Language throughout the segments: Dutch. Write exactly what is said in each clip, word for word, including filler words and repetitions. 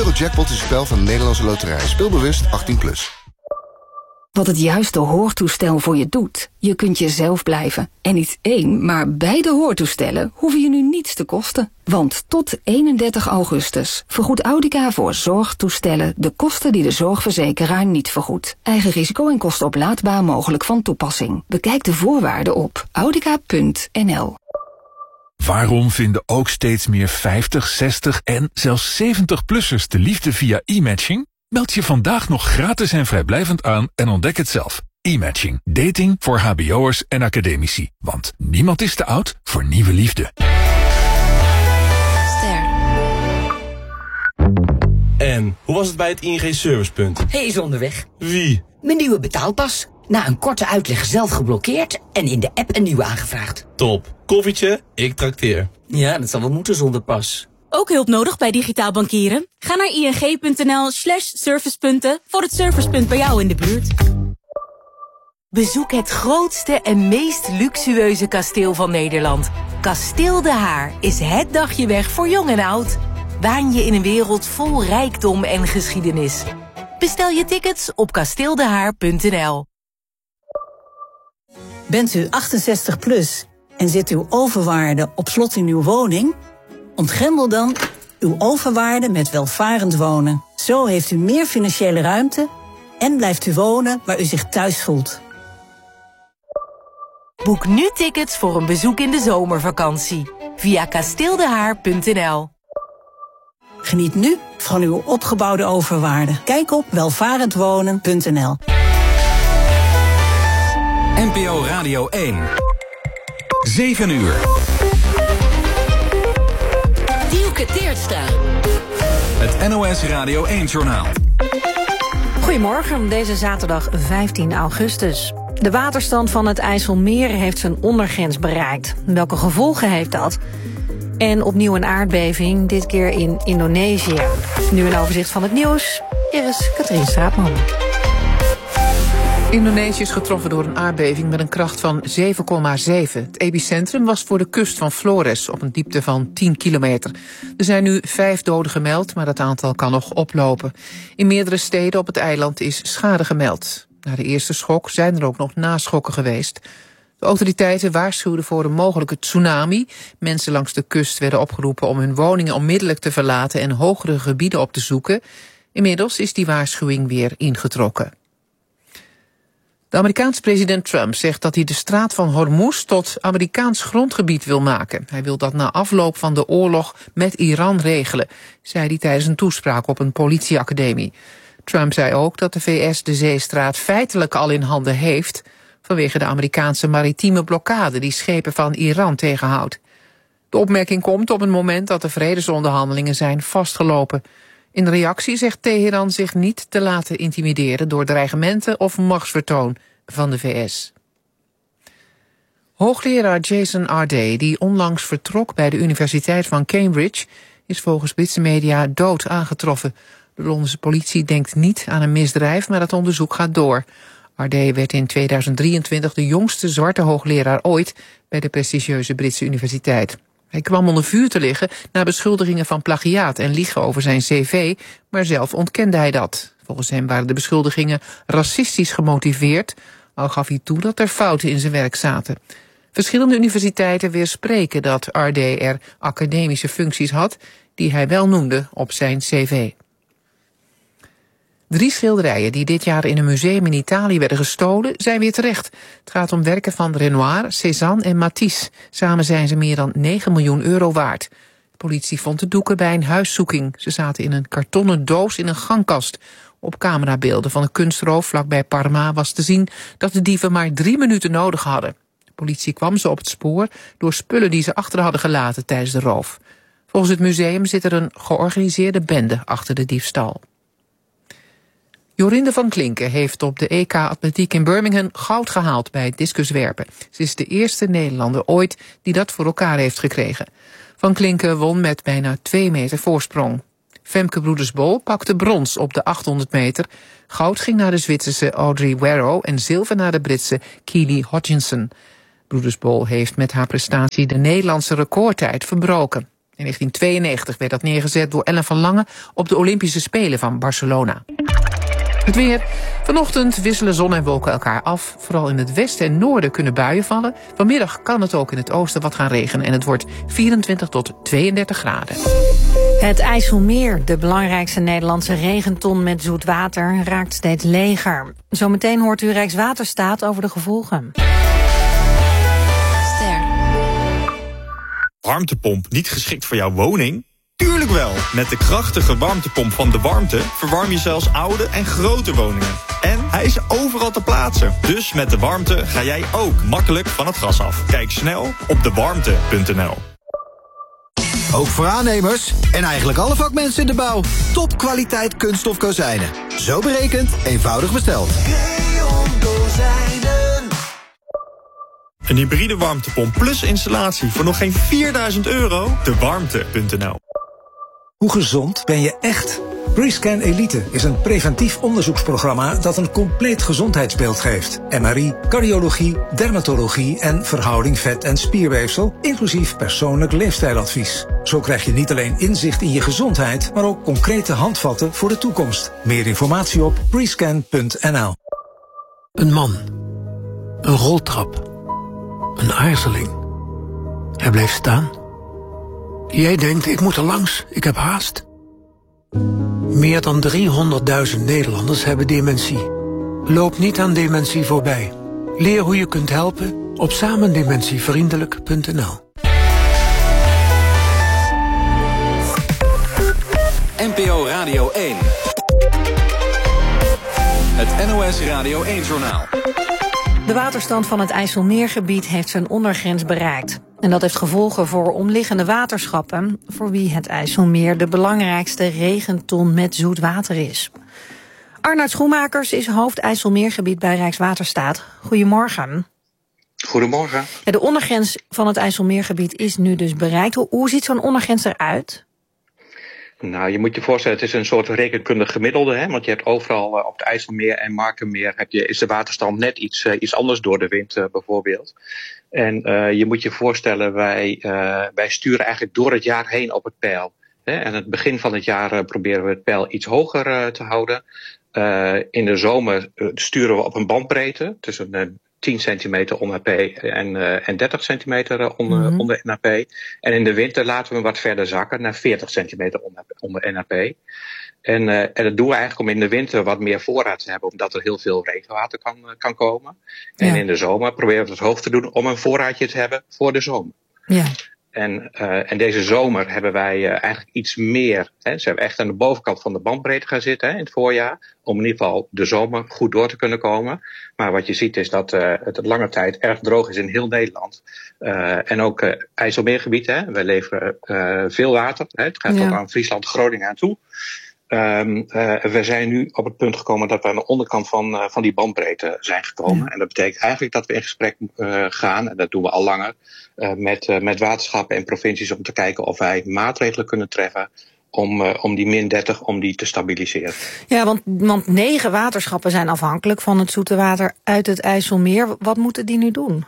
Eurojackpot is een spel van de Nederlandse Loterij. Speel bewust achttien plus. Wat het juiste hoortoestel voor je doet. Je kunt jezelf blijven. En niet één, maar beide hoortoestellen hoeven je nu niets te kosten. Want tot eenendertig augustus vergoedt Audica voor zorgtoestellen de kosten die de zorgverzekeraar niet vergoedt. Eigen risico en kosten oplaadbaar mogelijk van toepassing. Bekijk de voorwaarden op audica punt n l. Waarom vinden ook steeds meer vijftig, zestig en zelfs zeventig-plussers de liefde via e-matching? Meld je vandaag nog gratis en vrijblijvend aan en ontdek het zelf. E-matching. Dating voor hbo'ers en academici. Want niemand is te oud voor nieuwe liefde. Ster. En hoe was het bij het I N G-servicepunt? Hij is onderweg. Wie? Mijn nieuwe betaalpas. Na een korte uitleg zelf geblokkeerd en in de app een nieuwe aangevraagd. Top. Koffietje, ik trakteer. Ja, dat zal wel moeten zonder pas. Ook hulp nodig bij digitaal bankieren? Ga naar ing.nl slash servicepunten voor het servicepunt bij jou in de buurt. Bezoek het grootste en meest luxueuze kasteel van Nederland. Kasteel De Haar is het dagje weg voor jong en oud. Waan je in een wereld vol rijkdom en geschiedenis. Bestel je tickets op kasteeldehaar punt n l. Bent u achtenzestig plus en zit uw overwaarde op slot in uw woning? Ontgrendel dan uw overwaarde met welvarend wonen. Zo heeft u meer financiële ruimte en blijft u wonen waar u zich thuis voelt. Boek nu tickets voor een bezoek in de zomervakantie via kasteeldehaar punt n l. Geniet nu van uw opgebouwde overwaarde. Kijk op welvarendwonen punt n l. N P O Radio één. zeven uur. Dielke Teertstra. Het N O S Radio één-journaal. Goedemorgen, deze zaterdag vijftien augustus. De waterstand van het IJsselmeer heeft zijn ondergrens bereikt. Welke gevolgen heeft dat? En opnieuw een aardbeving, dit keer in Indonesië. Nu een overzicht van het nieuws. Hier is Katrien Straatman. Indonesië is getroffen door een aardbeving met een kracht van zeven komma zeven. Het epicentrum was voor de kust van Flores op een diepte van tien kilometer. Er zijn nu vijf doden gemeld, maar dat aantal kan nog oplopen. In meerdere steden op het eiland is schade gemeld. Na de eerste schok zijn er ook nog naschokken geweest. De autoriteiten waarschuwden voor een mogelijke tsunami. Mensen langs de kust werden opgeroepen om hun woningen onmiddellijk te verlaten en hogere gebieden op te zoeken. Inmiddels is die waarschuwing weer ingetrokken. De Amerikaanse president Trump zegt dat hij de straat van Hormuz tot Amerikaans grondgebied wil maken. Hij wil dat na afloop van de oorlog met Iran regelen, zei hij tijdens een toespraak op een politieacademie. Trump zei ook dat de V S de zeestraat feitelijk al in handen heeft vanwege de Amerikaanse maritieme blokkade die schepen van Iran tegenhoudt. De opmerking komt op een moment dat de vredesonderhandelingen zijn vastgelopen. In reactie zegt Teheran zich niet te laten intimideren door dreigementen of machtsvertoon van de V S. Hoogleraar Jason Arday, die onlangs vertrok bij de Universiteit van Cambridge, is volgens Britse media dood aangetroffen. De Londense politie denkt niet aan een misdrijf, maar het onderzoek gaat door. Arday werd in tweeduizend drieëntwintig de jongste zwarte hoogleraar ooit bij de prestigieuze Britse universiteit. Hij kwam onder vuur te liggen na beschuldigingen van plagiaat en liegen over zijn cv, maar zelf ontkende hij dat. Volgens hem waren de beschuldigingen racistisch gemotiveerd, al gaf hij toe dat er fouten in zijn werk zaten. Verschillende universiteiten weerspreken dat Arday er academische functies had, die hij wel noemde op zijn cv. Drie schilderijen die dit jaar in een museum in Italië werden gestolen, zijn weer terecht. Het gaat om werken van Renoir, Cézanne en Matisse. Samen zijn ze meer dan negen miljoen euro waard. De politie vond de doeken bij een huiszoeking. Ze zaten in een kartonnen doos in een gangkast. Op camerabeelden van een kunstroof vlakbij Parma was te zien dat de dieven maar drie minuten nodig hadden. De politie kwam ze op het spoor door spullen die ze achter hadden gelaten tijdens de roof. Volgens het museum zit er een georganiseerde bende achter de diefstal. Jorinde van Klinken heeft op de E K Atletiek in Birmingham goud gehaald bij het discuswerpen. Ze is de eerste Nederlander ooit die dat voor elkaar heeft gekregen. Van Klinken won met bijna twee meter voorsprong. Femke Broeders-Bol pakte brons op de achthonderd meter. Goud ging naar de Zwitserse Audrey Werrow en zilver naar de Britse Keely Hodgkinson. Broeders-Bol heeft met haar prestatie de Nederlandse recordtijd verbroken. In negentien tweeënnegentig werd dat neergezet door Ellen van Lange op de Olympische Spelen van Barcelona. Het weer. Vanochtend wisselen zon en wolken elkaar af. Vooral in het westen en noorden kunnen buien vallen. Vanmiddag kan het ook in het oosten wat gaan regenen en het wordt vierentwintig tot tweeëndertig graden. Het IJsselmeer, de belangrijkste Nederlandse regenton met zoet water, raakt steeds leger. Zometeen hoort u Rijkswaterstaat over de gevolgen. Ster. Warmtepomp niet geschikt voor jouw woning? Tuurlijk wel! Met de krachtige warmtepomp van De Warmte verwarm je zelfs oude en grote woningen. En hij is overal te plaatsen. Dus met De Warmte ga jij ook makkelijk van het gas af. Kijk snel op de warmte punt n l. Ook voor aannemers en eigenlijk alle vakmensen in de bouw. Topkwaliteit kunststof kozijnen. Zo berekend, eenvoudig besteld. Een hybride warmtepomp plus installatie voor nog geen vierduizend euro? de warmte punt n l. Hoe gezond ben je echt? Prescan Elite is een preventief onderzoeksprogramma dat een compleet gezondheidsbeeld geeft. M R I, cardiologie, dermatologie en verhouding vet- en spierweefsel, inclusief persoonlijk leefstijladvies. Zo krijg je niet alleen inzicht in je gezondheid, maar ook concrete handvatten voor de toekomst. Meer informatie op prescan punt n l. Een man. Een roltrap. Een aarzeling. Hij bleef staan. Jij denkt, ik moet er langs, ik heb haast. Meer dan driehonderdduizend Nederlanders hebben dementie. Loop niet aan dementie voorbij. Leer hoe je kunt helpen op samendementievriendelijk punt n l. N P O Radio één. Het N O S Radio één-journaal. De waterstand van het IJsselmeergebied heeft zijn ondergrens bereikt. En dat heeft gevolgen voor omliggende waterschappen, voor wie het IJsselmeer de belangrijkste regenton met zoet water is. Arnoud Schoenmakers is hoofd IJsselmeergebied bij Rijkswaterstaat. Goedemorgen. Goedemorgen. Ja, de ondergrens van het IJsselmeergebied is nu dus bereikt. Hoe, hoe ziet zo'n ondergrens eruit? Nou, je moet je voorstellen, het is een soort rekenkundig gemiddelde, hè? Want je hebt overal uh, op het IJsselmeer en Markermeer heb je, is de waterstand net iets, uh, iets anders door de wind uh, bijvoorbeeld. En uh, je moet je voorstellen, wij, uh, wij sturen eigenlijk door het jaar heen op het peil. Hè? En aan het begin van het jaar uh, proberen we het peil iets hoger uh, te houden. Uh, in de zomer uh, sturen we op een bandbreedte tussen uh, tien centimeter onder H P en, uh, en dertig centimeter onder, mm-hmm. onder N H P. En in de winter laten we hem wat verder zakken naar veertig centimeter onder, onder N H P. En, uh, en dat doen we eigenlijk om in de winter wat meer voorraad te hebben, omdat er heel veel regenwater kan, uh, kan komen. Ja. En in de zomer proberen we het hoog te doen om een voorraadje te hebben voor de zomer. Ja. En, uh, en deze zomer hebben wij uh, eigenlijk iets meer. Hè, ze hebben echt aan de bovenkant van de bandbreedte gaan zitten hè, in het voorjaar. Om in ieder geval de zomer goed door te kunnen komen. Maar wat je ziet is dat uh, het lange tijd erg droog is in heel Nederland. Uh, en ook uh, IJsselmeergebied. Hè, wij leveren uh, veel water. Hè, het gaat ja. ook aan Friesland, Groningen aan toe. Um, uh, we zijn nu op het punt gekomen dat we aan de onderkant van, uh, van die bandbreedte zijn gekomen. Ja. En dat betekent eigenlijk dat we in gesprek uh, gaan, en dat doen we al langer, uh, met, uh, met waterschappen en provincies om te kijken of wij maatregelen kunnen treffen om, uh, om die min dertig om die te stabiliseren. Ja, want, want negen waterschappen zijn afhankelijk van het zoete water uit het IJsselmeer. Wat moeten die nu doen?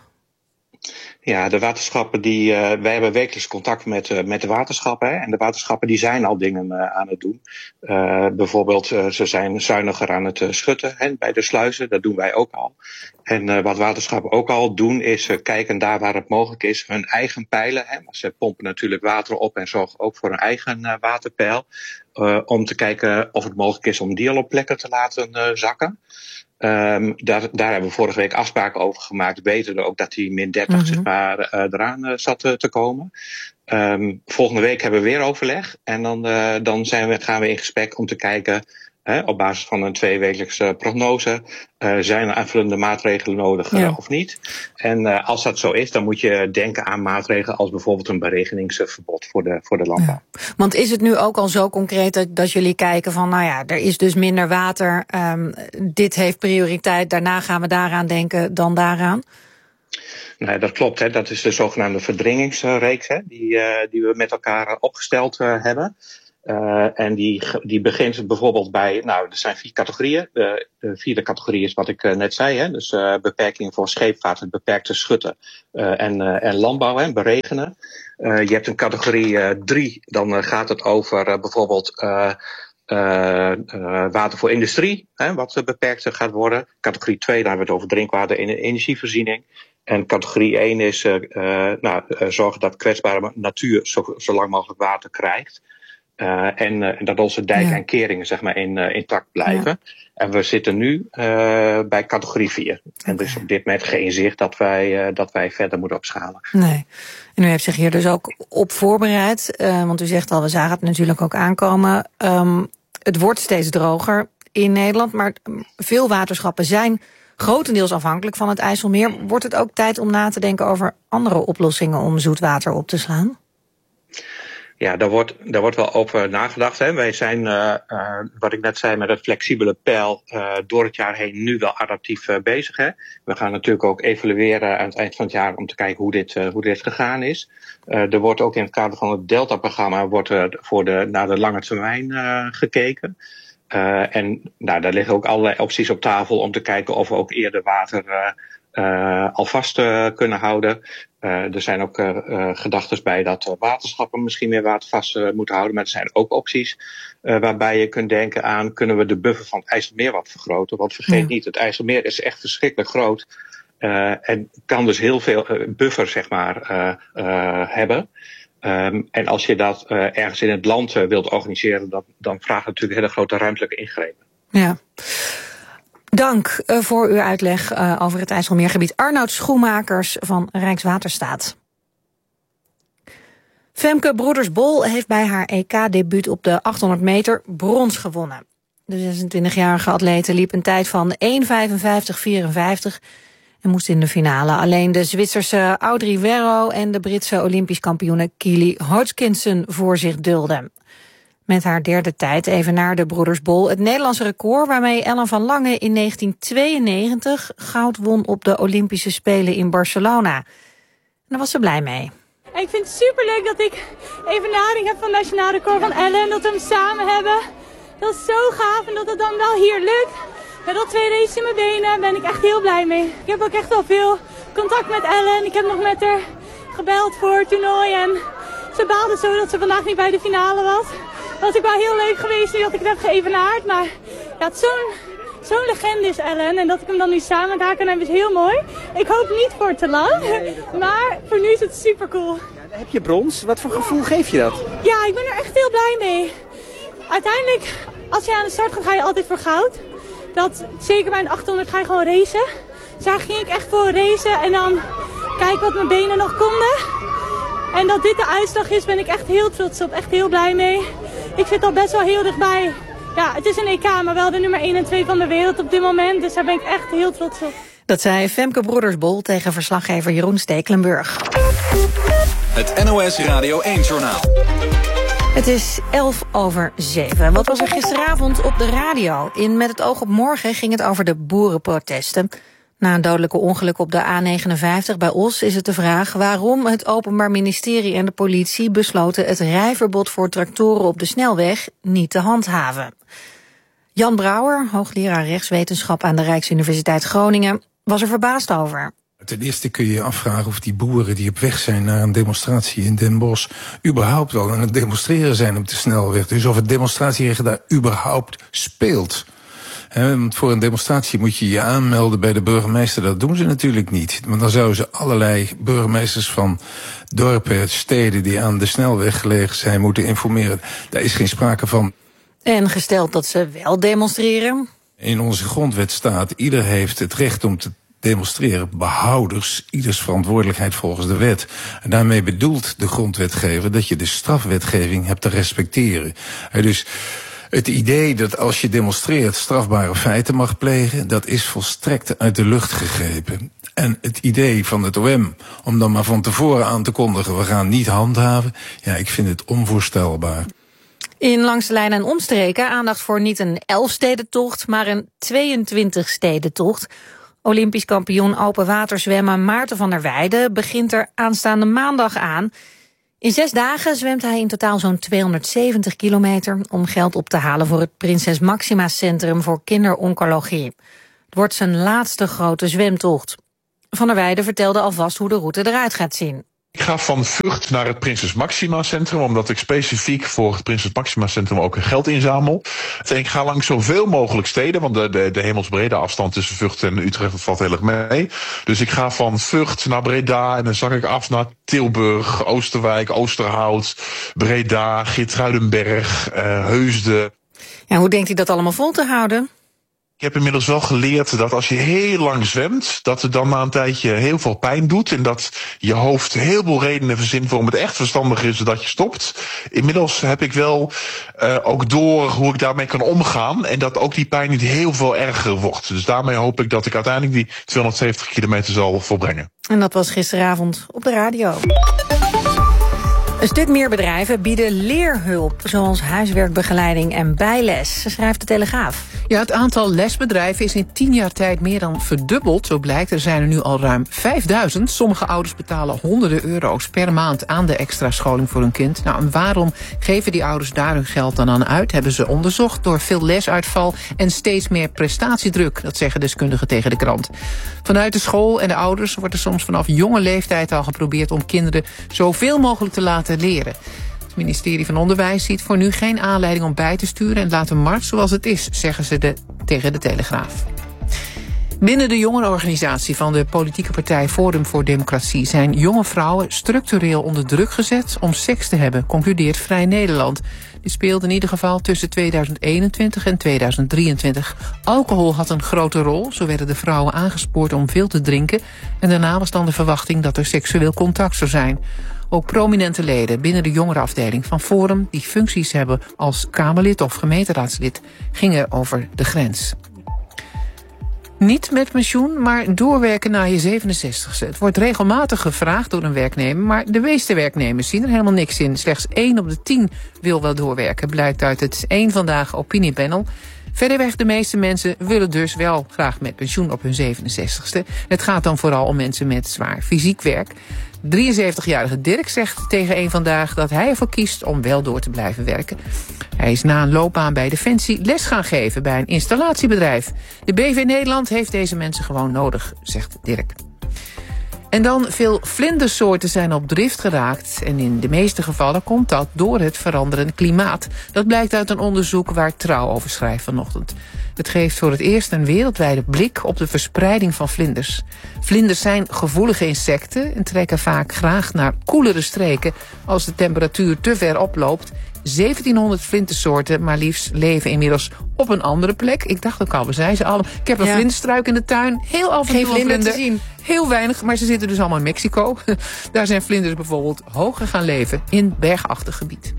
Ja, de waterschappen die, uh, wij hebben wekelijks contact met, uh, met de waterschappen. Hè, en de waterschappen die zijn al dingen uh, aan het doen. Uh, bijvoorbeeld, uh, ze zijn zuiniger aan het uh, schutten hè, bij de sluizen. Dat doen wij ook al. En uh, wat waterschappen ook al doen is uh, kijken daar waar het mogelijk is hun eigen pijlen. Hè, maar ze pompen natuurlijk water op en zorgen ook voor hun eigen uh, waterpeil. Uh, om te kijken of het mogelijk is om die al op plekken te laten uh, zakken. Um, daar, daar hebben we vorige week afspraken over gemaakt. Wetende ook dat die min dertig mm-hmm. zeg maar, uh, eraan uh, zat uh, te komen. Um, volgende week hebben we weer overleg. En dan, uh, dan zijn we, gaan we in gesprek om te kijken, hè, op basis van een tweewekelijkse prognose, uh, zijn er aanvullende maatregelen nodig uh, ja. of niet? En uh, als dat zo is, dan moet je denken aan maatregelen als bijvoorbeeld een beregeningsverbod voor de, voor de landbouw. Ja. Want is het nu ook al zo concreet dat, dat jullie kijken van, nou ja, er is dus minder water, um, dit heeft prioriteit, daarna gaan we daaraan denken dan daaraan? Nee, dat klopt. Hè. Dat is de zogenaamde verdringingsreeks hè, die, uh, die we met elkaar opgesteld uh, hebben. Uh, en die, die begint bijvoorbeeld bij, nou, er zijn vier categorieën. De, de vierde categorie is wat ik uh, net zei, hè, dus uh, beperkingen voor scheepvaart, het beperkte schutten uh, en, uh, en landbouw, hè, beregenen. Uh, je hebt een categorie uh, drie, dan uh, gaat het over uh, bijvoorbeeld uh, uh, uh, water voor industrie, hè, wat uh, beperkt gaat worden. Categorie twee, daar hebben we het over drinkwater en energievoorziening. En categorie één is uh, uh, nou, uh, zorgen dat kwetsbare natuur zo, zo lang mogelijk water krijgt. Uh, en, uh, en dat onze dijken ja. en keringen zeg maar in, uh, intact blijven. Ja. En we zitten nu uh, bij categorie vier. En dus op dit moment geen zicht dat wij, uh, dat wij verder moeten opschalen. Nee. En u heeft zich hier dus ook op voorbereid. Uh, want u zegt al, we zagen het natuurlijk ook aankomen. Um, het wordt steeds droger in Nederland. Maar veel waterschappen zijn grotendeels afhankelijk van het IJsselmeer. Wordt het ook tijd om na te denken over andere oplossingen om zoetwater op te slaan? Ja, daar wordt, daar wordt wel over nagedacht. Hè. Wij zijn, uh, uh, wat ik net zei, met het flexibele peil uh, door het jaar heen nu wel adaptief uh, bezig. Hè. We gaan natuurlijk ook evalueren aan het eind van het jaar om te kijken hoe dit, uh, hoe dit gegaan is. Uh, er wordt ook in het kader van het Delta-programma wordt, uh, voor de, naar de lange termijn uh, gekeken. Uh, en nou, daar liggen ook allerlei opties op tafel om te kijken of we ook eerder water uh, uh, al vast uh, kunnen houden. Uh, er zijn ook uh, uh, gedachten bij dat uh, waterschappen misschien meer water vast uh, moeten houden. Maar er zijn ook opties uh, waarbij je kunt denken aan, kunnen we de buffer van het IJsselmeer wat vergroten? Want vergeet ja. niet, het IJsselmeer is echt verschrikkelijk groot. Uh, en kan dus heel veel uh, buffer zeg maar uh, uh, hebben. Um, en als je dat uh, ergens in het land uh, wilt organiseren, dan, dan vraagt het natuurlijk hele grote ruimtelijke ingrepen. Ja. Dank uh, voor uw uitleg uh, over het IJsselmeergebied. Arnoud Schoenmakers van Rijkswaterstaat. Femke Broeders-Bol heeft bij haar E K-debuut op de achthonderd meter brons gewonnen. De zesentwintigjarige atlete liep een tijd van één vijfenvijftig vierenvijftig en moest in de finale alleen de Zwitserse Audrey Werro en de Britse Olympisch kampioene Keely Hodgkinson voor zich dulden. Met haar derde tijd evenaarde de Broeders-Bol het Nederlandse record waarmee Ellen van Lange in negentien tweeënnegentig goud won op de Olympische Spelen in Barcelona. En daar was ze blij mee. Ik vind het superleuk dat ik evenaring heb van het nationaal record van Ellen. Dat we hem samen hebben. Dat is zo gaaf en dat het dan wel hier lukt. Met al twee races in mijn benen ben ik echt heel blij mee. Ik heb ook echt wel veel contact met Ellen. Ik heb nog met haar gebeld voor het toernooi. En ze baalde zo dat ze vandaag niet bij de finale was. Dat was ook wel heel leuk geweest nu dat ik het heb geëvenaard. Maar ja, het is zo'n zo'n legende is Ellen. En dat ik hem dan nu samen met haar kan hebben is heel mooi. Ik hoop niet voor te lang. Maar voor nu is het super cool. Ja, dan heb je brons. Wat voor gevoel geef je dat? Ja, ik ben er echt heel blij mee. Uiteindelijk, als je aan de start gaat, ga je altijd voor goud. Dat, zeker bij een achthonderd ga je gewoon racen. Dus daar ging ik echt voor racen en dan kijken wat mijn benen nog konden. En dat dit de uitslag is, ben ik echt heel trots op. Echt heel blij mee. Ik zit al best wel heel dichtbij. Ja, het is een E K, maar wel de nummer één en twee van de wereld op dit moment. Dus daar ben ik echt heel trots op. Dat zei Femke Broeders-Bol tegen verslaggever Jeroen Stekelenburg. Het N O S Radio één-journaal. Het is elf over zeven. Wat was er gisteravond op de radio? In Met het oog op morgen ging het over de boerenprotesten. Na een dodelijke ongeluk op de A negenenvijftig bij Os is het de vraag waarom het Openbaar Ministerie en de politie besloten het rijverbod voor tractoren op de snelweg niet te handhaven. Jan Brouwer, hoogleraar rechtswetenschap aan de Rijksuniversiteit Groningen, was er verbaasd over. Ten eerste kun je je afvragen of die boeren die op weg zijn naar een demonstratie in Den Bosch überhaupt wel aan het demonstreren zijn op de snelweg. Dus of het demonstratierecht daar überhaupt speelt. He, want voor een demonstratie moet je je aanmelden bij de burgemeester. Dat doen ze natuurlijk niet. Want dan zouden ze allerlei burgemeesters van dorpen, steden die aan de snelweg gelegen zijn moeten informeren. Daar is geen sprake van. En gesteld dat ze wel demonstreren? In onze grondwet staat, ieder heeft het recht om te demonstreren, behouders, ieders verantwoordelijkheid volgens de wet. En daarmee bedoelt de grondwetgever dat je de strafwetgeving hebt te respecteren. He, dus het idee dat als je demonstreert strafbare feiten mag plegen, dat is volstrekt uit de lucht gegrepen. En het idee van het O M om dan maar van tevoren aan te kondigen, we gaan niet handhaven, ja, ik vind het onvoorstelbaar. In Langs de Lijn en Omstreken aandacht voor niet een elfstedentocht, maar een tweeëntwintigstedentocht. Olympisch kampioen open water zwemmen Maarten van der Weijden begint er aanstaande maandag aan. In zes dagen zwemt hij in totaal zo'n tweehonderdzeventig kilometer... om geld op te halen voor het Prinses Máxima Centrum voor Kinderoncologie. Het wordt zijn laatste grote zwemtocht. Van der Weijden vertelde alvast hoe de route eruit gaat zien. Ik ga van Vught naar het Prinses Máxima Centrum, omdat ik specifiek voor het Prinses Máxima Centrum ook geld inzamel. En ik ga langs zoveel mogelijk steden, want de, de, de hemelsbrede afstand tussen Vught en Utrecht dat valt heel erg mee. Dus ik ga van Vught naar Breda en dan zak ik af naar Tilburg, Oosterwijk, Oosterhout, Breda, Geertruidenberg, uh, Heusden. Ja, hoe denkt hij dat allemaal vol te houden? Ik heb inmiddels wel geleerd dat als je heel lang zwemt, dat het dan na een tijdje heel veel pijn doet. En dat je hoofd heel veel redenen verzint waarom het echt verstandig is dat je stopt. Inmiddels heb ik wel uh, ook door hoe ik daarmee kan omgaan. En dat ook die pijn niet heel veel erger wordt. Dus daarmee hoop ik dat ik uiteindelijk die tweehonderdzeventig kilometer zal volbrengen. En dat was gisteravond op de radio. Een stuk meer bedrijven bieden leerhulp, zoals huiswerkbegeleiding en bijles, schrijft de Telegraaf. Ja, het aantal lesbedrijven is in tien jaar tijd meer dan verdubbeld. Zo blijkt, er zijn er nu al ruim vijfduizend. Sommige ouders betalen honderden euro's per maand aan de extra scholing voor hun kind. Nou, en waarom geven die ouders daar hun geld dan aan uit? Hebben ze onderzocht door veel lesuitval en steeds meer prestatiedruk. Dat zeggen deskundigen tegen de krant. Vanuit de school en de ouders wordt er soms vanaf jonge leeftijd al geprobeerd om kinderen zoveel mogelijk te laten leren. Het ministerie van Onderwijs ziet voor nu geen aanleiding om bij te sturen en laat de markt zoals het is, zeggen ze de, tegen de Telegraaf. Binnen de jongerenorganisatie van de politieke partij Forum voor Democratie zijn jonge vrouwen structureel onder druk gezet om seks te hebben, concludeert Vrij Nederland. Dit speelde in ieder geval tussen tweeduizend eenentwintig en tweeduizend drieëntwintig. Alcohol had een grote rol, zo werden de vrouwen aangespoord om veel te drinken en daarna was dan de verwachting dat er seksueel contact zou zijn. Ook prominente leden binnen de jongerenafdeling van Forum, die functies hebben als Kamerlid of gemeenteraadslid, gingen over de grens. Niet met pensioen, maar doorwerken na je zevenenzestigste. Het wordt regelmatig gevraagd door een werknemer, maar de meeste werknemers zien er helemaal niks in. Slechts één op de tien wil wel doorwerken, blijkt uit het één Vandaag opiniepanel. Verderweg de meeste mensen willen dus wel graag met pensioen op hun zevenenzestigste. Het gaat dan vooral om mensen met zwaar fysiek werk. drieënzeventigjarige Dirk zegt tegen één Vandaag dat hij ervoor kiest om wel door te blijven werken. Hij is na een loopbaan bij Defensie les gaan geven bij een installatiebedrijf. De B V Nederland heeft deze mensen gewoon nodig, zegt Dirk. En dan, veel vlindersoorten zijn op drift geraakt. En in de meeste gevallen komt dat door het veranderende klimaat. Dat blijkt uit een onderzoek waar Trouw over schrijft vanochtend. Het geeft voor het eerst een wereldwijde blik op de verspreiding van vlinders. Vlinders zijn gevoelige insecten en trekken vaak graag naar koelere streken als de temperatuur te ver oploopt. zeventienhonderd vlindersoorten, maar liefst leven inmiddels op een andere plek. Ik dacht ook al, we zijn ze allemaal. Ik heb een ja. vlinderstruik in de tuin. Heel af en toe Geen vlinder te zien. Heel weinig, maar ze zitten dus allemaal in Mexico. Daar zijn vlinders bijvoorbeeld hoger gaan leven in bergachtig gebied.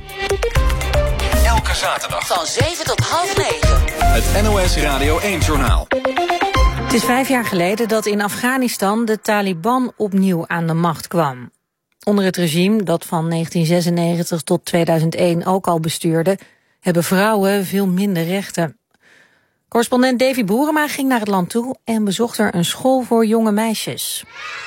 Elke zaterdag van zeven tot half negen. Het N O S Radio één-journaal. Het is vijf jaar geleden dat in Afghanistan de Taliban opnieuw aan de macht kwam. Onder het regime dat van negentien zesennegentig tot tweeduizend één ook al bestuurde, hebben vrouwen veel minder rechten. Correspondent Davy Boerema ging naar het land toe en bezocht er een school voor jonge meisjes.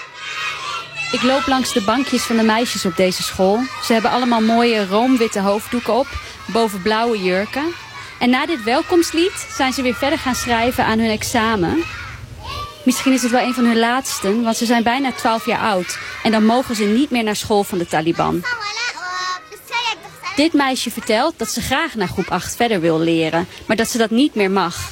Ik loop langs de bankjes van de meisjes op deze school. Ze hebben allemaal mooie roomwitte hoofddoeken op, boven blauwe jurken. En na dit welkomstlied zijn ze weer verder gaan schrijven aan hun examen. Misschien is het wel een van hun laatsten, want ze zijn bijna twaalf jaar oud. En dan mogen ze niet meer naar school van de Taliban. Dit meisje vertelt dat ze graag naar groep acht verder wil leren, maar dat ze dat niet meer mag.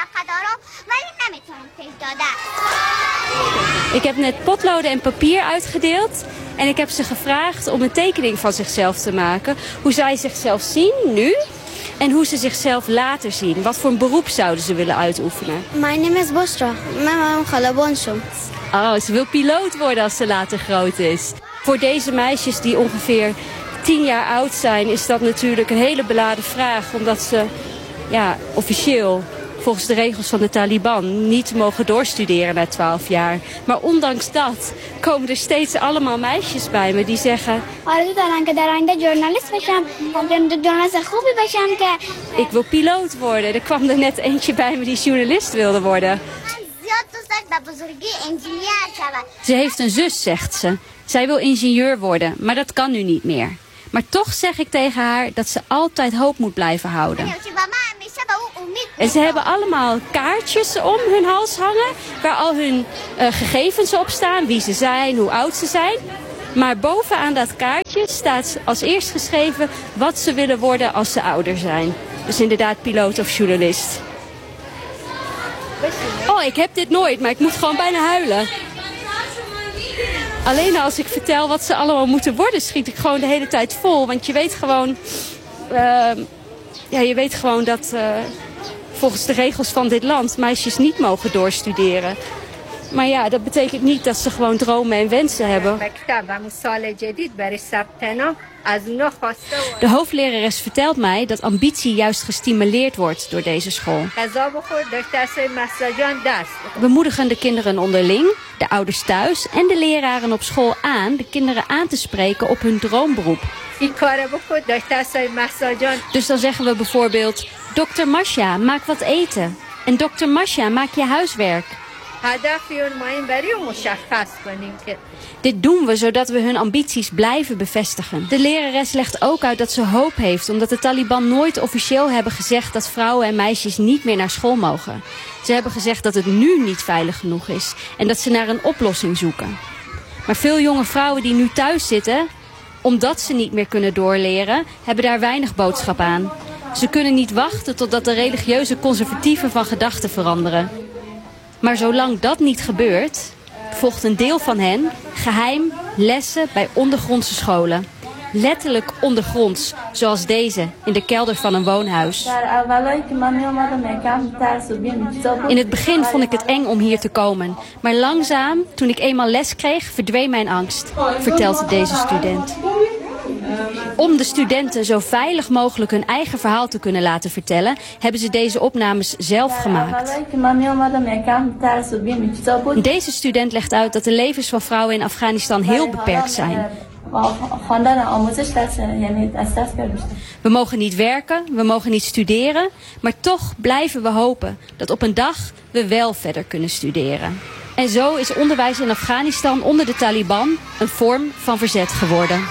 Ik heb net potloden en papier uitgedeeld en ik heb ze gevraagd om een tekening van zichzelf te maken. Hoe zij zichzelf zien nu en hoe ze zichzelf later zien. Wat voor een beroep zouden ze willen uitoefenen? My name is Bosra. Oh, ze wil piloot worden als ze later groot is. Voor deze meisjes die ongeveer tien jaar oud zijn, is dat natuurlijk een hele beladen vraag. Omdat ze ja, officieel, volgens de regels van de Taliban, niet mogen doorstuderen na twaalf jaar. Maar ondanks dat komen er steeds allemaal meisjes bij me die zeggen: ik wil piloot worden. Er kwam er net eentje bij me die journalist wilde worden. Ze heeft een zus, zegt ze. Zij wil ingenieur worden, maar dat kan nu niet meer. Maar toch zeg ik tegen haar dat ze altijd hoop moet blijven houden. En ze hebben allemaal kaartjes om hun hals hangen, waar al hun uh, gegevens op staan, wie ze zijn, hoe oud ze zijn. Maar bovenaan dat kaartje staat als eerst geschreven wat ze willen worden als ze ouder zijn. Dus inderdaad piloot of journalist. Oh, ik heb dit nooit, maar ik moet gewoon bijna huilen. Alleen als ik vertel wat ze allemaal moeten worden, schiet ik gewoon de hele tijd vol. Want je weet gewoon, uh, ja, je weet gewoon dat uh, volgens de regels van dit land meisjes niet mogen doorstuderen. Maar ja, dat betekent niet dat ze gewoon dromen en wensen hebben. De hoofdlerares vertelt mij dat ambitie juist gestimuleerd wordt door deze school. We moedigen de kinderen onderling, de ouders thuis en de leraren op school aan de kinderen aan te spreken op hun droomberoep. Dus dan zeggen we bijvoorbeeld, dokter Masha, maak wat eten. En dokter Masha, maak je huiswerk. Dit doen we zodat we hun ambities blijven bevestigen. De lerares legt ook uit dat ze hoop heeft, omdat de Taliban nooit officieel hebben gezegd dat vrouwen en meisjes niet meer naar school mogen. Ze hebben gezegd dat het nu niet veilig genoeg is en dat ze naar een oplossing zoeken. Maar veel jonge vrouwen die nu thuis zitten, omdat ze niet meer kunnen doorleren, hebben daar weinig boodschap aan. Ze kunnen niet wachten totdat de religieuze conservatieven van gedachten veranderen. Maar zolang dat niet gebeurt, volgt een deel van hen geheim lessen bij ondergrondse scholen. Letterlijk ondergronds, zoals deze, in de kelder van een woonhuis. In het begin vond ik het eng om hier te komen. Maar langzaam, toen ik eenmaal les kreeg, verdween mijn angst, vertelt deze student. Om de studenten zo veilig mogelijk hun eigen verhaal te kunnen laten vertellen, hebben ze deze opnames zelf gemaakt. Deze student legt uit dat de levens van vrouwen in Afghanistan heel beperkt zijn. We mogen niet werken, we mogen niet studeren, maar toch blijven we hopen dat op een dag we wel verder kunnen studeren. En zo is onderwijs in Afghanistan onder de Taliban een vorm van verzet geworden.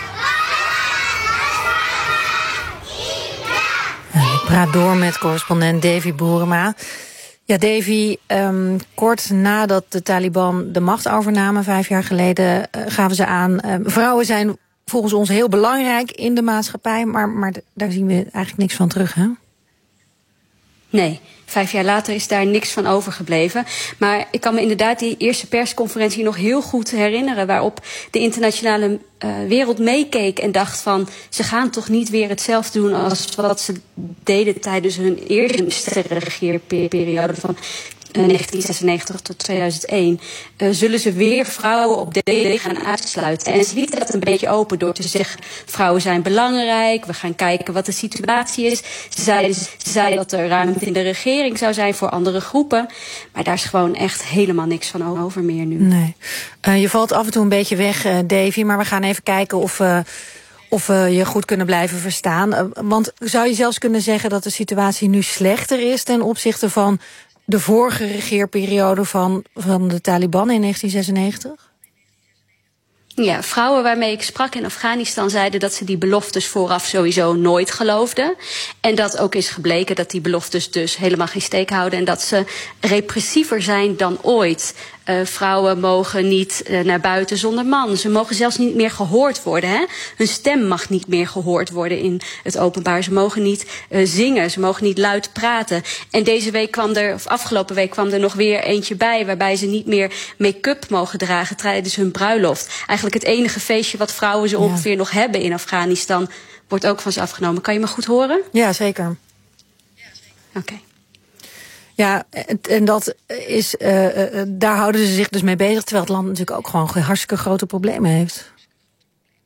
Ik praat door met correspondent Davy Boerema. Ja, Davy, um, kort nadat de Taliban de macht overnamen, vijf jaar geleden, uh, gaven ze aan, uh, vrouwen zijn volgens ons heel belangrijk in de maatschappij, maar, maar d- daar zien we eigenlijk niks van terug, hè? Nee, vijf jaar later is daar niks van overgebleven. Maar ik kan me inderdaad die eerste persconferentie nog heel goed herinneren, waarop de internationale uh, wereld meekeek en dacht van, ze gaan toch niet weer hetzelfde doen als wat ze deden tijdens hun eerste regeerperiode van Uh, negentien zesennegentig tot tweeduizend één, uh, zullen ze weer vrouwen op D D gaan uitsluiten. En ze lieten dat een beetje open door te zeggen, vrouwen zijn belangrijk, we gaan kijken wat de situatie is. Ze zeiden, ze zeiden dat er ruimte in de regering zou zijn voor andere groepen. Maar daar is gewoon echt helemaal niks van over meer nu. Nee. Uh, je valt af en toe een beetje weg, uh, Davy, maar we gaan even kijken of Uh... Of we je goed kunnen blijven verstaan. Want zou je zelfs kunnen zeggen dat de situatie nu slechter is ten opzichte van de vorige regeerperiode van, van de Taliban in negentien zesennegentig? Ja, vrouwen waarmee ik sprak in Afghanistan zeiden dat ze die beloftes vooraf sowieso nooit geloofden. En dat ook is gebleken dat die beloftes dus helemaal geen steek houden en dat ze repressiever zijn dan ooit. Uh, vrouwen mogen niet uh, naar buiten zonder man. Ze mogen zelfs niet meer gehoord worden. Hè? Hun stem mag niet meer gehoord worden in het openbaar. Ze mogen niet uh, zingen. Ze mogen niet luid praten. En deze week kwam er, of afgelopen week kwam er nog weer eentje bij, waarbij ze niet meer make-up mogen dragen tijdens hun bruiloft. Eigenlijk het enige feestje wat vrouwen zo ongeveer ja. nog hebben in Afghanistan wordt ook van ze afgenomen. Kan je me goed horen? Ja, zeker. Oké. Okay. Ja, en dat is, uh, uh, daar houden ze zich dus mee bezig, terwijl het land natuurlijk ook gewoon hartstikke grote problemen heeft.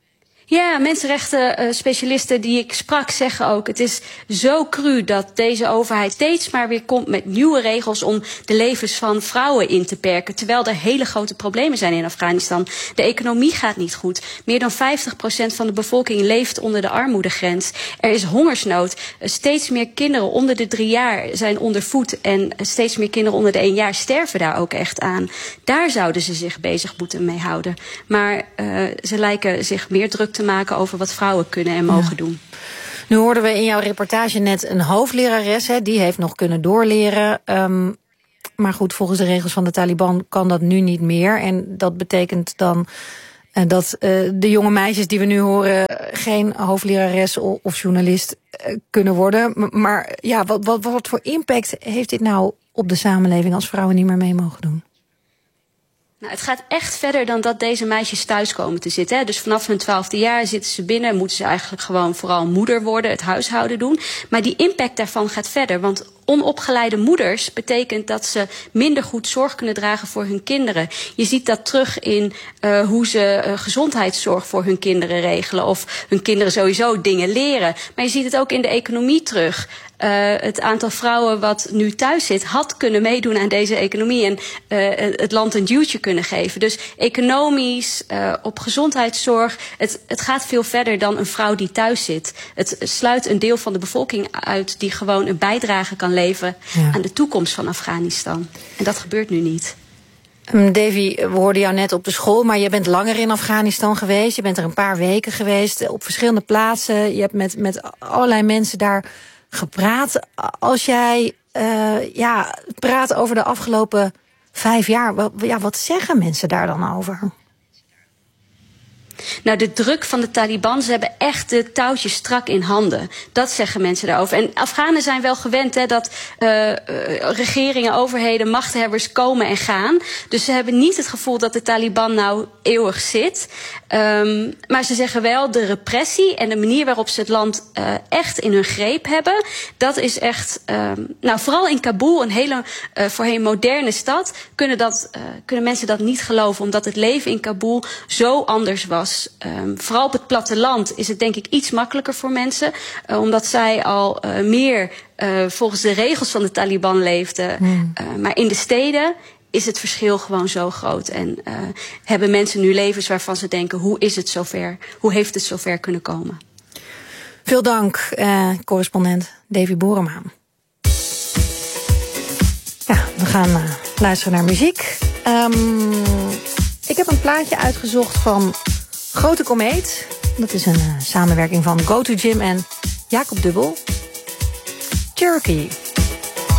Ja, mensenrechten-specialisten die ik sprak zeggen ook... het is zo cru dat deze overheid steeds maar weer komt met nieuwe regels... om de levens van vrouwen in te perken. Terwijl er hele grote problemen zijn in Afghanistan. De economie gaat niet goed. Meer dan vijftig procent van de bevolking leeft onder de armoedegrens. Er is hongersnood. Steeds meer kinderen onder de drie jaar zijn onder voet... en steeds meer kinderen onder de één jaar sterven daar ook echt aan. Daar zouden ze zich bezig moeten mee houden. Maar uh, ze lijken zich meer druk te maken over wat vrouwen kunnen en mogen ja. doen. Nu hoorden we in jouw reportage net een hoofdlerares, hè, die heeft nog kunnen doorleren. Um, maar goed, volgens de regels van de Taliban kan dat nu niet meer. En dat betekent dan uh, dat uh, de jonge meisjes die we nu horen geen hoofdlerares of, of journalist uh, kunnen worden. M- maar ja, wat, wat, wat voor impact heeft dit nou op de samenleving als vrouwen niet meer mee mogen doen? Nou, het gaat echt verder dan dat deze meisjes thuis komen te zitten. Hè. Dus vanaf hun twaalfde jaar zitten ze binnen, moeten ze eigenlijk gewoon vooral moeder worden, het huishouden doen. Maar die impact daarvan gaat verder, want onopgeleide moeders betekent dat ze minder goed zorg kunnen dragen voor hun kinderen. Je ziet dat terug in uh, hoe ze uh, gezondheidszorg voor hun kinderen regelen of hun kinderen sowieso dingen leren. Maar je ziet het ook in de economie terug. Uh, het aantal vrouwen wat nu thuis zit had kunnen meedoen aan deze economie en uh, het land een duwtje kunnen geven. Dus economisch, uh, op gezondheidszorg, het, het gaat veel verder dan een vrouw die thuis zit. Het sluit een deel van de bevolking uit die gewoon een bijdrage kan leveren ja. aan de toekomst van Afghanistan. En dat gebeurt nu niet. Um, Davy, we hoorden jou net op de school, maar je bent langer in Afghanistan geweest. Je bent er een paar weken geweest, op verschillende plaatsen. Je hebt met, met allerlei mensen daar gepraat. Als jij uh, ja, praat over de afgelopen vijf jaar, wat, ja, wat zeggen mensen daar dan over? Nou, de druk van de Taliban, ze hebben echt de touwtjes strak in handen. Dat zeggen mensen daarover. En Afghanen zijn wel gewend hè, dat uh, uh, regeringen, overheden, machthebbers komen en gaan. Dus ze hebben niet het gevoel dat de Taliban nou eeuwig zit. Um, maar ze zeggen wel, de repressie en de manier waarop ze het land uh, echt in hun greep hebben, dat is echt, um, nou vooral in Kabul, een hele uh, voorheen moderne stad, kunnen, dat, uh, kunnen mensen dat niet geloven, omdat het leven in Kabul zo anders was. Um, vooral op het platteland is het denk ik iets makkelijker voor mensen, uh, omdat zij al uh, meer uh, volgens de regels van de Taliban leefden. Hmm. Uh, maar in de steden is het verschil gewoon zo groot. En uh, hebben mensen nu levens waarvan ze denken, hoe is het zover? Hoe heeft het zover kunnen komen? Veel dank, uh, correspondent Davy Borema. Ja, we gaan uh, luisteren naar muziek. Um, ik heb een plaatje uitgezocht van Grote Komeet. Dat is een uh, samenwerking van Go To Gym en Jacob Dubbel. Cherokee.